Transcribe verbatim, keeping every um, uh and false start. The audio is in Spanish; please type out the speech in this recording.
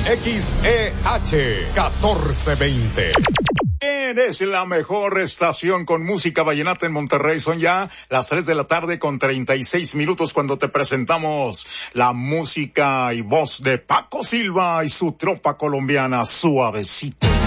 X E H catorce veinte. Es la mejor estación con música vallenata en Monterrey. Son ya las tres de la tarde con treinta y seis minutos cuando te presentamos la música y voz de Paco Silva y su tropa colombiana, Suavecito.